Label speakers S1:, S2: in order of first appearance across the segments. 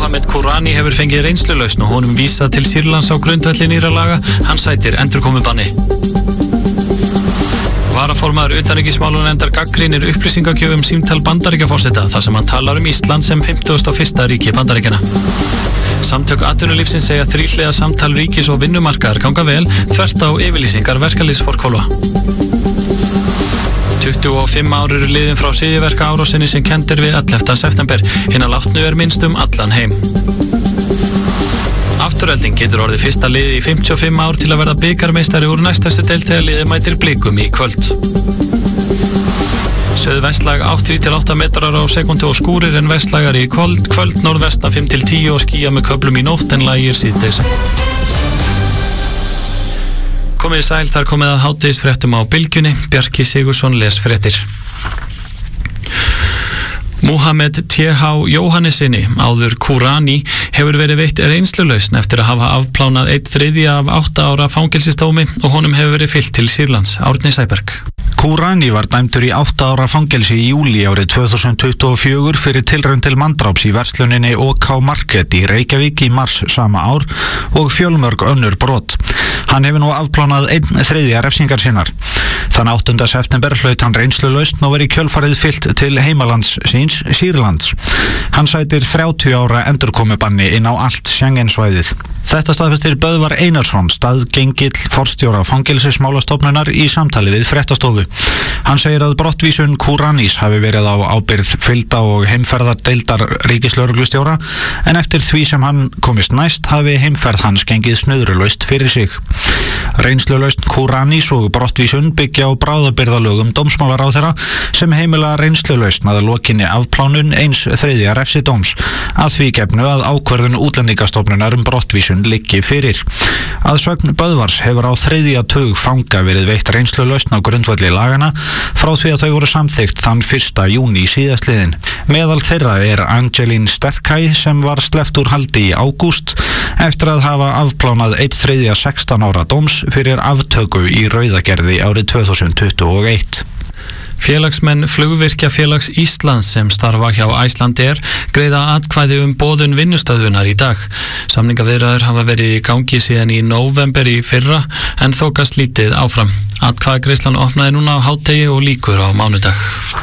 S1: Mohamed Kourani hefur fengið reynslulausn og honum vísað til Sýrlands á grundvelli nýrra laga. Hann sætir endurkomubanni. Varaformaður utanríkismálanefndar gagnrýnir upplýsingagjöf símtal Bandaríkjaforseta þar sem hann talar Ísland sem 51. ríki Bandaríkjanna. Samtök atvinnulífsins segja þríhliða samtal ríkis og vinnumarkaðar ganga vel þvert á yfirlýsingar verkalýðsforkólfa. 25 ár eru liðin frá hryðjuverka árásinni sem kennd við 11. september. Hinna látnu minnst allan heim. Afturelding getur orðið fyrsta liðið í 55 ár til að verða bikarmeistari úr næstæstu deild þegar liðið mætir Blikum í kvöld. Suðvestlæg 8-8 metrar á sekundu og skúrir en vestlægar í kvöld norðvesta 5-10 og skýja með köflum í nótt en lægir síðdegis. Komið sæl, þar komið að hádegisfréttum á Bylgjunni. Bjarki Sigursson les fréttir. Mohamed T.H. Jóhannesinni, áður Kourani, hefur verið veitt reynslulausn eftir að hafa afplánað 1/3 af 8 ára fangelsisdómi og honum hefur verið fylgt til Sýrlands. Árni Sæberg.
S2: Kourani var dæmdur í 8 ára fangelsi í júlí árið 2024 fyrir tilraun til manndráps í versluninni OK Market í Reykjavík í mars sama ár og fjölmörg önnur brot. Hann hefur nú afplánað 1/3 refsingar sinnar. Þann 8. september hlaut hann reynslulausn og verið kjölfarið fylgt til heimalands síns Sýrlands. Hann sætir 30 ára endurkomubanni inn á allt Schengen-svæðið. Þetta staðfestir Böðvar Einarsson, staðgengill forstjóra fangelsismálastofnunar í samtali við fréttastofu. Hann segir að brottvísun Kouranis hafi verið á ábyrgð fylgda og heimferðardeildar ríkislögreglustjóra en eftir því sem hann komist næst hafi heimferð hans gengið snuðrulaust fyrir sig. Reynslulausn Kouranis og brottvísun byggja á bráðabirgðalögum dómsmálaráðherra sem heimila reynslulausn að lokinni afplánun 1/3 refsidóms að því gefnu að ákvörðun Útlendingastofnunar brottvísun liggi fyrir. Að sögn Böðvars hefur á 3. tug fanga verið veitt reynslulausn á grundvelli lagana frá því að þau voru samþykkt þann 1. júní síðastliðin. Meðal þeirra Angelín Sterkæ sem var sleppt úr haldi í ágúst eftir að hafa afplánað 1/3 16 ára dóms fyrir aftöku í Rauðagerði árið 2021. Félagsmenn Flugvirkjafélags Íslands sem starfa hjá Icelandair greiða atkvæði boðun vinnustöðvunar í dag. Samningaviðræður hafa verið í gangi síðan í nóvember í fyrra en þokast lítið áfram. Atkvæðagreiðslan opnaði núna á hádegi og lýkur á mánudag.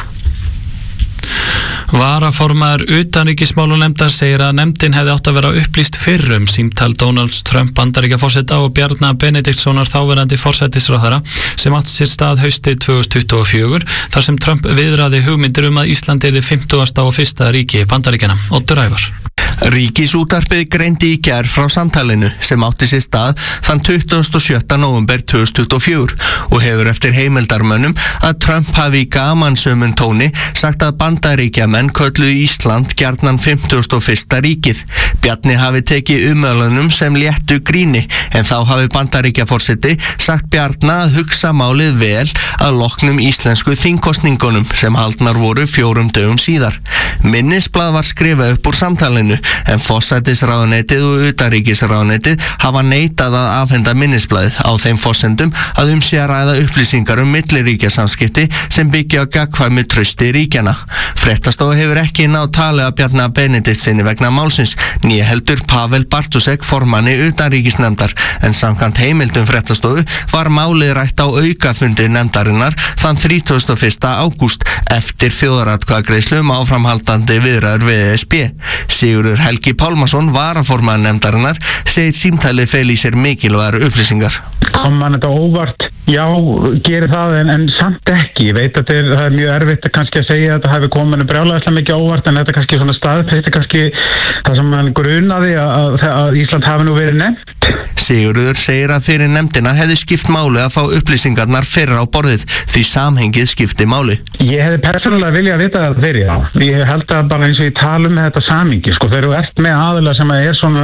S2: Varaformaður utanríkismálanefndar segir að nefndin hefði átt að vera upplýst fyrr símtal Donalds Trump Bandaríkjaforseta og Bjarna Benediktssonar þáverandi forsætisráðherra sem átti sér stað haustið 2024 þar sem Trump viðraði hugmyndir að Ísland yrði 51. ríki Bandaríkjanna. Oddur Ævar.
S3: Ríkisútvarpið greindi í gær frá samtalinu sem átti sér stað þann 27. nóvember 2024 og hefur eftir heimildarmönnum að Trump hafi í gamansömum tóni sagt að Bandaríkjamenn kölluðu Ísland gjarnan 51. ríkið. Bjarni hafi tekið umölunum sem léttu gríni en þá hafi Bandaríkjaforseti sagt Bjarna að hugsa málið vel að loknum íslensku þingkosningunum sem haldnar voru 4 dögum síðar. Minnisblað var skrifað upp úr samtalinu en forsætisráðuneytið og utanríkisráðuneytið hafa neitað að afhenda minnisblaðið á þeim forsendum að sé að ræða upplýsingar milliríkjasamskipti sem byggja á gagnkvæmu trausti ríkjana. Fréttastofa hefur ekki náð tali að Bjarna Benediktssyni vegna málsins, né heldur Pavel Bartusek formanni utanríkisnefndar, en samkvæmt heimildum fréttastofu var málið rætt á aukafundi nefndarinnar þann 31. ágúst eftir þjóðaratkvæðagreiðslu áframhaldandi viðræður við ESB. Sigurður Helgi Pálmason, varaformaður nefndarinnar, segir símtalið feli í sér mikilvægar upplýsingar.
S4: Kom man þetta óvart? Já, gerir það en samt ekki. Ég veit að það er mjög erfitt kannski að segja að þetta hafi komið brjálæðislega mikið óvart en þetta kannski svona staðfesti kannski það sem hann grunaði að Ísland hafi nú verið nefnt.
S3: Sigurður segir að fyrir nefndina hefði skipt máli að fá upplýsingarnar fyrr á borðið því samhengið skipti máli.
S4: Ég hefði persónulega viljað vita það fyrir já. Ég held að bara eins og ég tala með þetta samhengi sko, þegar þú ert með aðila sem er svona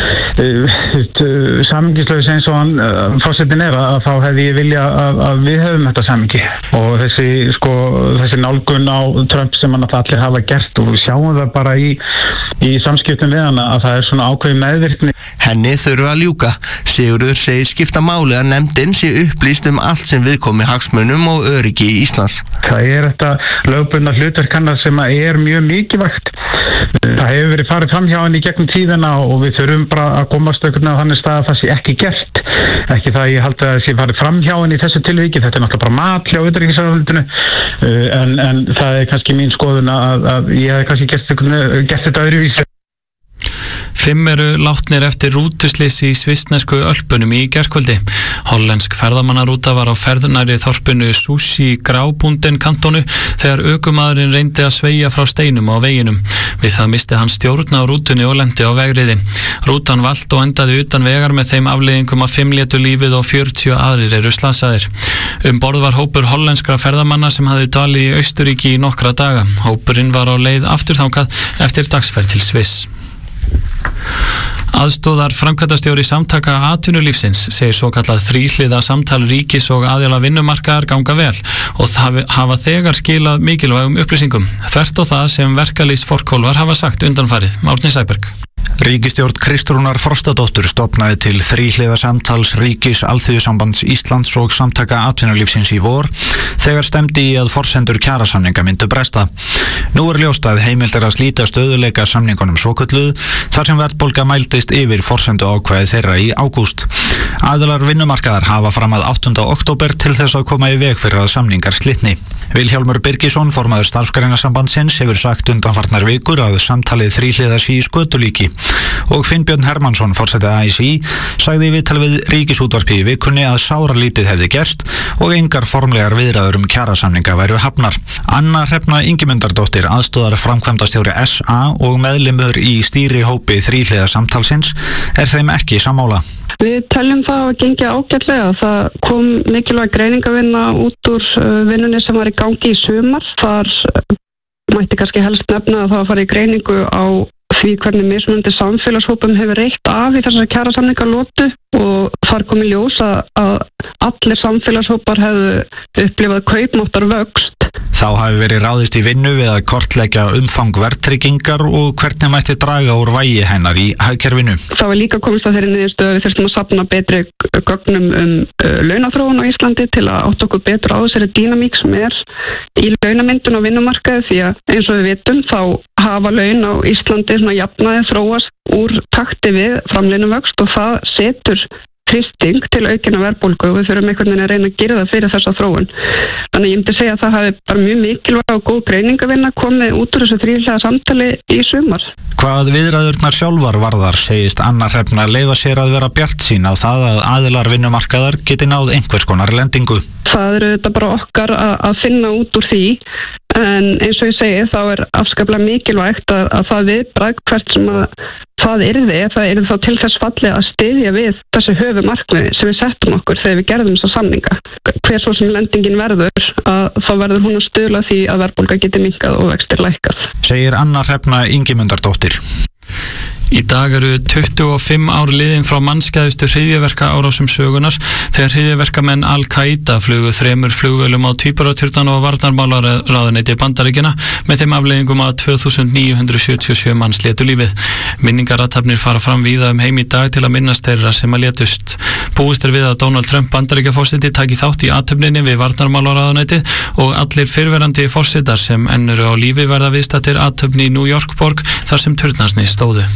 S4: samhengislaus eins og hann forsetinn að þá hefði ég vilja að við hefum þetta samhengi og þessi nálgun á Trump sem hann allir hafa gert og við sjáum það bara í í samskiptum við hana að það svona ákveðin meðvirkni.
S3: Henni þurfa að ljúka. Sigurður segir skipta máli að nefndin sé upplýst allt sem viðkomi hagsmunum og öryggi í Íslands.
S4: Það þetta lögbundna hlutverk hennar sem mjög mikilvægt. Það hefur verið farið fram hjá henni í gegnum tíðina og við þurfum bara að komast á þannig stað að það sé ekki gert. Ekki það ég haldi að það sé farið fram hjá henni í þessu tilviki. Þetta náttúrulega bara mat hjá utanríkisráðuneytinu. En það kannski mín skoðun að ég hef kannski gert þetta öðruvísi.
S1: 5 eru látnir eftir rútuslys í svissnesku Ölpunum í gærkvöldi. Hollensk ferðamannarúta var á ferð nærri þorpinu Sushi í Grábunden kantonu þegar ökumaðurinn reyndi að sveigja frá steinum á veginum. Við það misti hann stjórn á rútunni og lendi á vegriði. Rútan valt og endaði utan vegar með þeim afleiðingum að 5 létu lífið og 40 aðrir eru slasaðir. Borð var hópur hollenskra ferðamanna sem hafði dvalið í Austurríki í nokkra daga. Hópurinn var á leið aftur þangað eftir dagsferð til Sviss. Aðstóðar framkvæmdastjóri Samtaka atvinnulífsins segir svokallað þríhliða samtal ríkis og aðila vinnumarkaðar ganga vel og hafa þegar skilað mikilvægum upplýsingum. Þvert á það sem verkalýðsforkólfar hafa sagt undanfarið. Árni Sæberg.
S2: Ríkisstjórn Kristrúnar Frostadóttur stofnaði til þríhliða samtals ríkis Alþýðusambands Íslands og Samtaka atvinnulífsins í vor þegar stemdi í að forsendur kjarasamninga myndu bresta. Nú ljóst að heimilt að slíta stöðuleika samningunum svokölluð þar sem verðbólga mældist yfir forsendu ákvæði þeirra í ágúst. Aðilar vinnumarkaðar hafa fram að 8. október til þess að koma í veg fyrir að samningar slitni. Vilhjálmur Birgisson, formaður Starfsgreinasambandsins, hefur sagt undanfarnar vikur að samtalið þríhliða sé í skötulíki og Finnbjörn Hermannsson, forseti ASÍ, sagði í viðtali við Ríkisútvarpið í vikunni að sáralítið hefði gerst og engar formlegar viðræður kjarasamninga væru hafnar. Anna Hrefna Ingimundardóttir, aðstoðar framkvæmdastjóri SA og meðlimur í stýrihópi þríhliða samtalsins, þeim ekki sammála.
S5: Við teljum það að gengja ágætlega. Það kom mikilvæg greiningavinna út úr vinnunni sem var í gangi í sumar. Þar mætti kannski helst nefna að það var farið í greiningu á því hvernig mismunandi samfélagshópum hefur reitt af í þessari kjarasamningalótu og þar kom í ljós að allir samfélagshópar hefðu upplifað kaupmáttarvöxt.
S2: Þá hafi verið ráðist í vinnu við að kortleggja umfang verðtryggingar og hvernig mætti draga úr vægi hennar í hagkerfinu.
S5: Það var líka komist að þeirri niðurstöðu að við þurftum að safna betri gögnum launaþróun á Íslandi til að átta okkur betur á þessari dýnamík sem í launamyndun á vinnumarkaði því að eins og við vitum þá hafa laun á Íslandi svona jafnaði þróast úr takti við framlínuvöxt og það setur þrýsting til aukinna verðbólgu og við þurfum einhvern veginn að reyna að gera það fyrir þessa þróun. Þannig ég myndi segja að það hafi bara mjög mikilvæg og góð greiningavinna komið út úr þessu þríhliða samtali í sumar.
S2: Hvað viðræðurnar sjálfar varðar segist Anna Hrefna leyfa sér að vera bjartsýn á það að aðilar vinnumarkaðar geti náð einhvers konar lendingu.
S5: Það þetta bara okkar að finna út úr því en eins og ég segi þá afskaplega mikilvægt að það viðbragð hvert sem að það yrði þá til þess fallið að styðja við þessi höfumarkmið sem við settum okkur þegar við gerðum þessa samninga. Hver svo sem lendingin verður þá verður hún að stuðla því að verðbólga geti minnkað og vextir lækkað.
S2: Segir Anna Hrefna Ingimundardóttir.
S1: Í dag eru 25 ár liðin frá mannskæðustu hryðjuverka árásum sögunar þegar hryðjuverkamenn Al-Qaida flugu 3 flugvélum á tvíburaturnana og varnarmálaráðuneyti Bandaríkjanna með þeim afleiðingum að 2977 manns létu lífið. Minningarathafnir fara fram víða heim í dag til að minnast þeirra sem að létust. Búist við að Donald Trump Bandaríkjaforseti taki þátt í athöfninni við varnarmálaráðuneytið og allir fyrrverandi forsetar sem enn eru á lífi verða viðstaddir athöfni í New York borg þar sem turnarnir stóðu.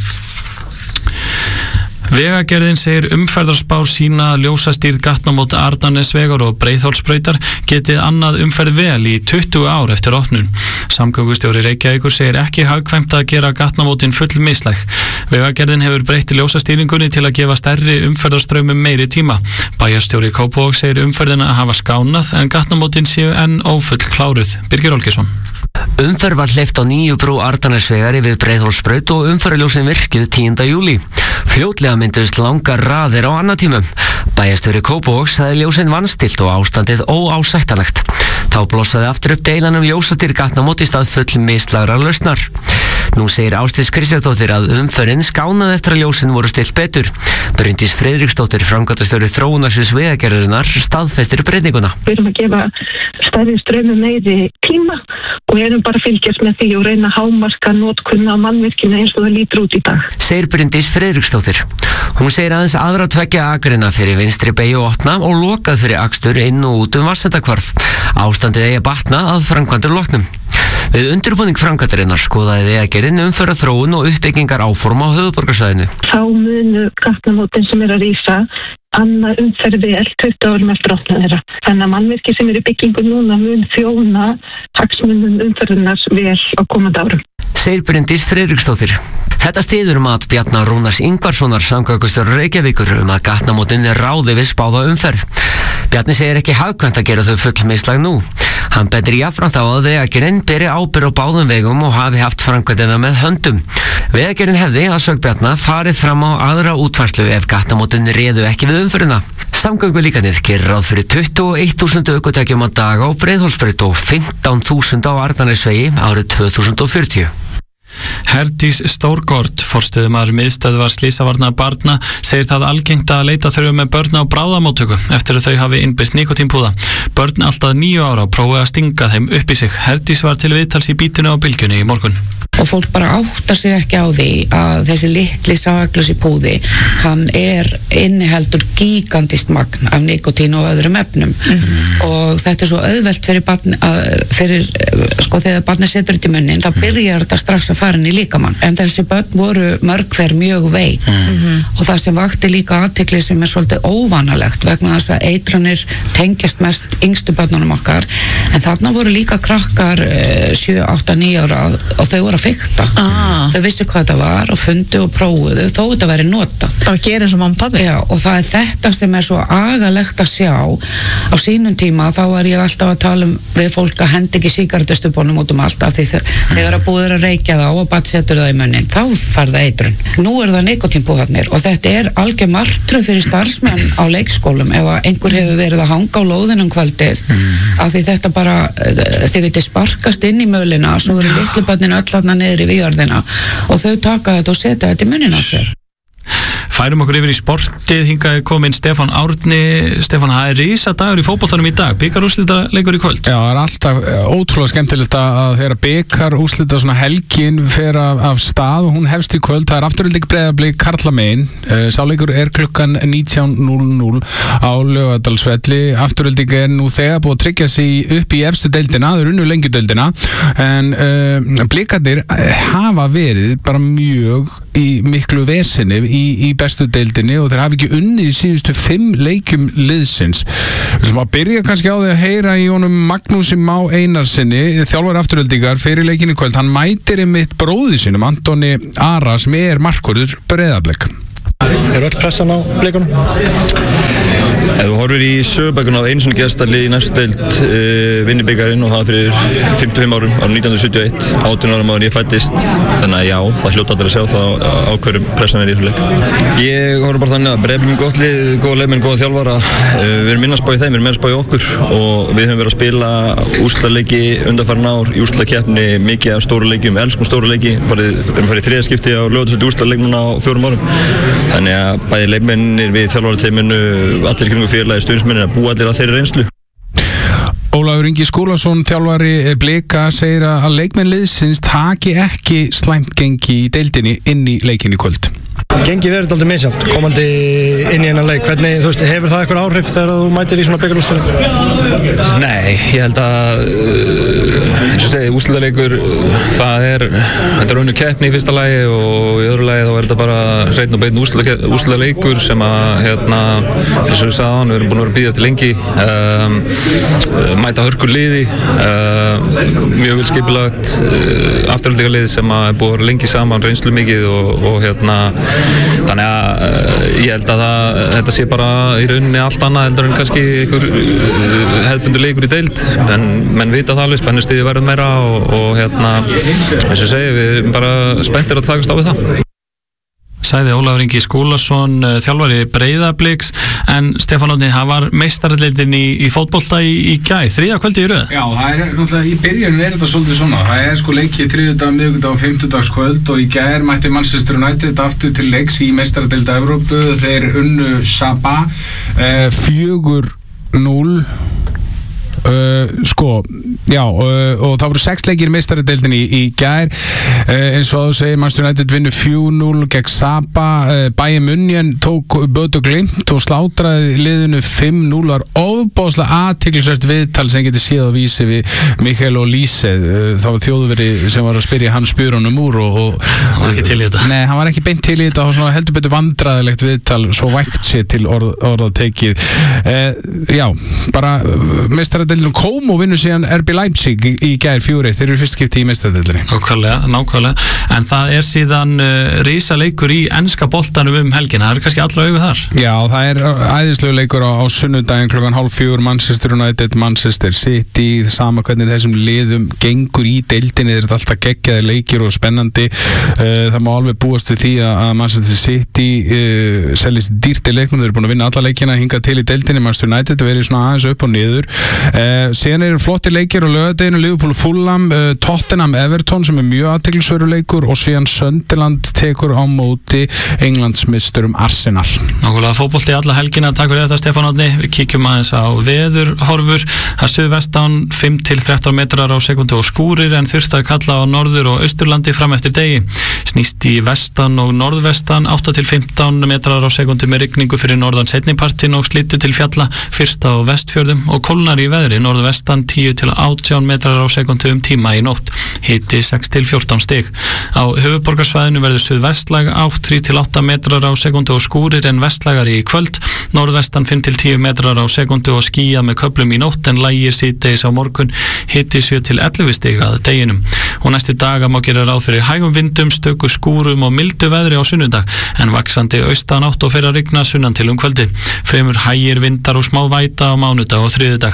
S1: Vegagerðin segir umferðarspár sína að ljósastýrð gatnamót Arnarnesvegar og Breiðholtsbrautar getið annað umferð vel í 20 ár eftir opnun. Samgöngustjóri Reykjavíkur segir ekki hagkvæmt að gera gatnamótin full mislæg. Vegagerðin hefur breytt ljósastýringunni til að gefa stærri umferðarstraumum meiri tíma. Bæjarstjóri Kópavogs segir umferðina að hafa skánað en gatnamótin séu enn ófull kláruð. Birgir Olgeirsson.
S6: Umferð var hleypt á nýju brú Arnarnesvegar við Breiðholtsbraut og umferðarljósin virkuð 10. júlí. Fljótlega mynduðust langar raðir á annatímum. Bæjarstjóri Kópavogs sagði ljósin vanstilt og ástandið óásættanlegt. Þá blossaði aftur upp deilan ljósastýrð gatnamót í stað full mislagrar lausnar. Nú segir Ásdís Kristjánsdóttir að umferðin skánaði eftir að ljósin voru stilt betur. Bryndís Friðriksdóttir, framkvæmdastjóri þróunarsviðs Vegagerðarinnar, staðfestir breytinguna.
S7: Við erum að gefa stærri straumum meiri tíma og erum bara að fylgjast með því og reyna að hámarka notkun á mannvirkinu eins og það lítur út í dag.
S6: Segir Bryndís Friðriksdóttir. Hún segir aðeins aðra tveggja akrina fyrir vinstri beygju opna og lokað fyrir akstur inn og út Vatnsendahvarf. Ástandið eigi að batna að framkvæmdur loknum. Við undirbúning framkvæmdarinnar skoðaði Vegagerðin umferðarþróun og uppbyggingar áform á höfuðborgarsvæðinu.
S7: Þá munu gatnamótin sem að rísa annað umferð vel 20 árum eftir opnað þeirra. Þannig að mannvirki sem í byggingu núna mun þjóna hagsmunum umferðinnar vel á komandi árum.
S6: Segir Bryndís Friðriksdóttir. Þetta styður mat Bjarnar Rúnars Ingvarssonar samgöngustjóra Reykjavíkur að gatnamótin ráði við spáða umferð. Bjarni segir ekki hagkvæmt að gera þau full mislæg nú. Hann bendir jafnframt á að Vegagerðin beri ábyrgð á báðum vegum og hafi haft framkvæmdina með höndum. Vegagerðin hefði að sögn Bjarna farið fram á aðra útfærslu ef gatnamótin réðu ekki við umferðina. Samgöngulíkanið gerir ráð fyrir 21.000 ökutækjum á dag á Breiðholtsbraut og 15.000 á Arnarnesvegi árið 2040.
S1: Herdís Stórgård, forstöðumaður miðstöðvar slysavarna barna, segir það algengt að leita þurfi með börn á bráðamóttöku eftir að þau hafi innbyrt nikótínpúða. Börn alltaf 9 ára prófið að stinga þeim upp í sig. Herdís var til viðtals í Bítinu á Bylgjunni í morgun.
S8: Og fólk bara áttar sig ekki á því að þessi litli saklausi púði, hann inniheldur gígantist magn af nikótín og öðrum efnum. Og þetta er svo auðvelt fyrir barn, þegar barnið setur þetta í munnin, þá byrjar þetta strax að fara inn í líkamann. En þessi börn voru mörg hver mjög veik. Og það sem vakti líka athygli sem er svolítið óvanalegt vegna þess að eitranir tengjast mest yngstu börnunum okkar. En þarna voru líka krakkar 7, 8, 9 ára og þau voru að fikta. Þau vissu hvað þetta var og fundu og prófuðu þó þetta væri notað.
S9: Bara gera eins og mamma og pabbi.
S8: Já, og það er þetta sem er svo agalegt að sjá. Á sínum tíma þá var ég alltaf að tala við fólk að hendi ekki sígarettustubbónum út allt af því þegar að búður að reykja þá og bara setur það í munnin, þá fær það eitrun. Nú það nikótínpúðarnir og þetta er algjör martröð fyrir starfsmenn á leikskólum ef að einhver hefur verið að hanga á lóðinum kvöldið af því þetta bara, þið viti, sparkast inn í mölina, svo eru litlu börnin öll niður í jörðina og þau taka þetta og setja þetta í munnin á sér.
S1: Færum okkur yfir í sportið, hingað kominn Stefán Árni. Stefán, það er risadagur í fótboltanum í dag, bikarúrslitaleikur í kvöld.
S10: Já, það er alltaf ótrúlega skemmtilegt að þegar bikarúrslita svona helgin fer af stað og hún hefst í kvöld. Það er Afturelding Breiðablik karlamegin. Sá leikur er klukkan 19:00 á Laugardalsvelli. Afturelding er nú þegar búið að tryggja sig upp í efstu deildina, það er unnu lengjudeildina, en blikarnir hafa verið bara mjög í miklu vesinni í bestu deildinni og þeir hafa ekki unnið í síðustu 5 leikjum liðsins. Við sem að byrja kannski á því að heyra í honum Magnúsi Má Einarsinni, þjálfari Aftureldingar fyrir leikinni kvöld. Hann mætir einmitt bróði sinum, Antoni Ara, sem er markvörður Breiðablik.
S11: Er öll pressan á Blikunum? Ef þú horfir í sögubækuna á einu svona gestarlið í næstu deild vinni bikarinn og það fyrir 55 árum, árið 1971, 18 árum áður ég fæddist, þannig að já, það hljóta allir að sjá það á hverju pressan er í þessu leik. Ég horfir bara þannig að Breiðablik er gott lið, góða leikmenn, góða þjálfara, við erum minna að spá í þeim, við erum meira að spá í okkur og við höfum verið að spila úrslitaleiki undanfarin ár í úrslitakeppni, mikið af stóru leikjum, elskum stóru leiki, við erum farið í 3. skipti á Laugardalsvelli úrslitaleik núna á 4 árum. Þannig að bæði leikmennir við þjálfarateyminu, allir kringum félagi, stuðningsmennir að búa allir að þeirri reynslu.
S10: Ólafur Ingi Skúlason, þjálfari Blika, segir að leikmenn liðsins taki ekki slæmt gengi í deildinni inn í leikinni kvöld.
S11: Gengi verður aldrei misjafnt komandi inn í hennan leik. Hvernig, þú veist, hefur það eitthvað áhrif þegar þú mætir í svona bikarúrslitaleikum?
S12: Nei, ég held að eins og segi, úrslitaleikur þetta er önnur keppni í fyrsta lagi og í öðru lagi þá er þetta bara hreinn og beinn úrslitaleikur sem að eins og við sagðum, við erum búin að vera að bíða til lengi mæta hörkur liði mjög vel skipulagt Aftureldingarlið sem að er búið að vera lengi saman, reynslu mikið og þannig að ég held að þetta sé bara í rauninni allt annað heldur en kannski einhver hefðbundur leikur í deild en menn vita það alveg, spennustiði verður meira og eins og segi, við erum bara spenntir að takast á við það.
S1: Sæði Ólafur Ingi Skúlason, þjálfari Breiðabliks, en Stefán Árni, það var meistaradeildin í fótbolta í gær, 3. kvöldi í röð.
S10: Já, það er náttúrulega, í byrjunum er þetta svolítið svona, það er sko leikið 3. miðvikudag og 5. kvöld og í gær mætti Manchester United aftur til leiks í meistaradeilda Evrópu, þeir unnu Sabah 4-0 Og það voru 6 leikir í meistaradeildinni í gær, eins og þú segir, Manchester United vinnur 4-0 gegn Sapa, Bayern München tók Bödu Glimt og slátraði liðinu 5-0, var ofbáslega athyglisvert viðtal sem getur séð á vísi við Mikael og Lise. Það var þjóðveri sem var að spyrja hann spjörunum úr og
S1: hann var ekki til í þetta.
S10: Nei, hann var ekki beint til í þetta og svona heldur betur vandræðilegt viðtal, svo vægt sér til orða tekið. Bara meistaradeildin kom og vinnur síðan RB Leipzig í gær 4-1. Þeir eru fyrst skipti í meistaradeildinni.
S1: Nákvæmlega. En það er síðan risaleikur í enska boltanum helgina. Það er kannski alla augu þar.
S10: Já, það er æðislegu leikur á sunnudaginn klukkan 3:30, Manchester United, Manchester City, sama hvernig þessum liðum gengur í deildinni. Þetta er alltaf geggjaði leikir og spennandi. Það má alveg búast við því að Manchester City seljist dýrt í leiknum. Þeir eru búin að vinna alla leikina hingað til í deildinni. Manchester United verið svona aðeins upp og niður. Síðan eru flotti leikir á laugardeginu, Liverpool Fulham, Tottenham Everton sem er mjög athyglisverður leikur og síðan Sunderland tekur á móti Englandsmeisturum Arsenal.
S1: Nákvæmlega fótbolti alla helgina. Takk fyrir þetta, Stefán Árni. Við kíkjum aðeins á veðurhorfur. Það suðvestan 5-13 metrar á sekundu og skúrir en þurft að kalla á norður og austurlandi fram eftir degi. Snýst í vestan og norðvestan 8-15 metrar á sekundu með rigningu fyrir norðan seinnipartin og slittu til fjalla fyrst á vestfjörðum og kólnar í veðri norðvestan 10-18 metrar á sekundu tíma í nótt. Hiti 6-14 stig. Á höfuðborgarsvæðinu verður suðvestlæg 3-8 metrar á sekundu og skúrir en vestlægari í kvöld. Norðvestan 5-10 metrar á sekundu og skýjað með köflum í nótt en lægir síðdegis á morgun. Hiti 7-11 stig að deginum. Og næstu daga má gera ráð fyrir hægum vindum, stöku skúrum og mildu veðri á sunnudag en vaxandi austanátt og fer að rigna sunnan til kvöldi. Fremur hægir vindar og smá væta á mánudag og þriðjudag.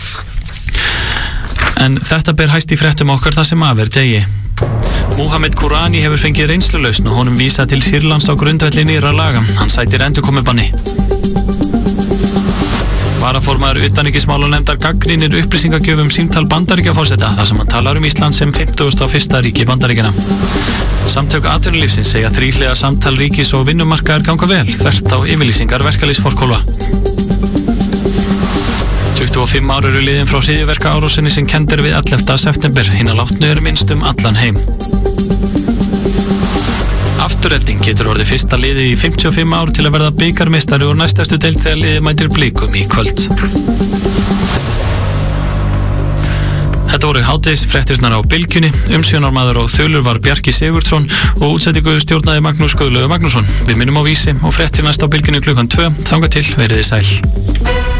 S1: En þetta ber hæst í fréttum okkar það sem af er degi. Mohamed Kourani hefur fengið reynslulausn og honum vísað til Sýrlands á grundvelli nýrra laga. Hann sætir endurkomubanni. Varaformaður utanríkismálanefndar gagnrýnir upplýsingagjöf símtal Bandaríkjaforseta þar sem hann talar Ísland sem 51. ríki Bandaríkjanna. Samtök atvinnulífsins segja þríhliða samtal ríkis og vinnumarkaðar ganga vel þvert á yfirlýsingar verkalýðsforkólfa. 25 ár eru liðin frá hryðjuverka árásinni sem kennd er við 11. september. Hina látnu er minnst allan heim. Afturrelding getur orðið fyrsta liði í 55 ár til að verða bikarmeistari úr næstastu deild þegar liðið mætir Blikum í kvöld. Þetta voru hádegisfréttirnar á Bylgjunni. Umsjónarmaður og þulur var Bjarki Sigurdsson og útsetningu stjórnaði Magnús Guðlaugur Magnússon. Við minnum á Vísi og fréttir næst á Bylgjunni klukkan 2. Þangað til, verið þið sæl.